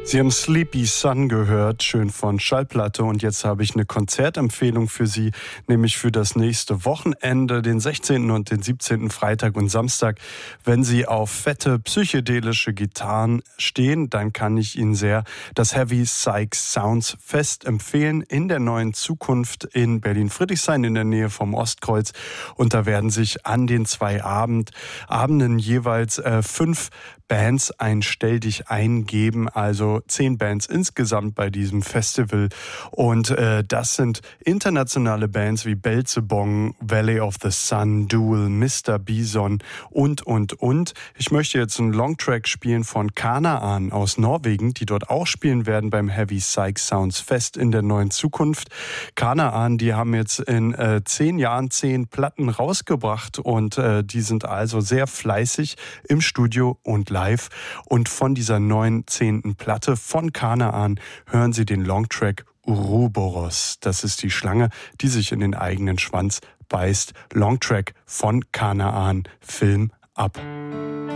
Sie haben Sleepy Sun gehört, schön von Schallplatte. Und jetzt habe ich eine Konzertempfehlung für Sie, nämlich für das nächste Wochenende, den 16. und den 17. Freitag und Samstag. Wenn Sie auf fette psychedelische Gitarren stehen, dann kann ich Ihnen sehr das Heavy Psych Sounds Fest empfehlen in der Neuen Zukunft in Berlin-Friedrichshain in der Nähe vom Ostkreuz. Und da werden sich an den 2 Abenden jeweils 5 Bands ein Stell dich eingeben, also 10 Bands insgesamt bei diesem Festival. Und das sind internationale Bands wie Belzebong, Valley of the Sun, Duel, Mr. Bison und. Ich möchte jetzt einen Longtrack spielen von Kanaan aus Norwegen, die dort auch spielen werden beim Heavy Psych Sounds Fest in der Neuen Zukunft. Kanaan, die haben jetzt in 10 Jahren 10 Platten rausgebracht und die sind also sehr fleißig im Studio und live. Und von dieser neuen 10. Platte von Kanaan hören Sie den Longtrack Ouroboros. Das ist die Schlange, die sich in den eigenen Schwanz beißt. Longtrack von Kanaan, Film ab.